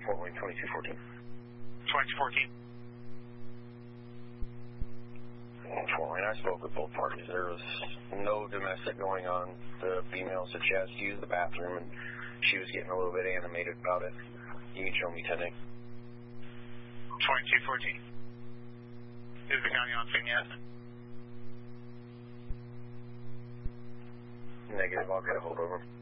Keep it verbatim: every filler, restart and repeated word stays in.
Fort Wayne twenty-two fourteen. twenty-two fourteen. Fort Wayne, I spoke with both parties. There was no domestic going on. The female said she has to use the bathroom, and she was getting a little bit animated about it. You can show me today. twenty-two fourteen. Is the county on scene yet? Negative, I'll get a hold of her.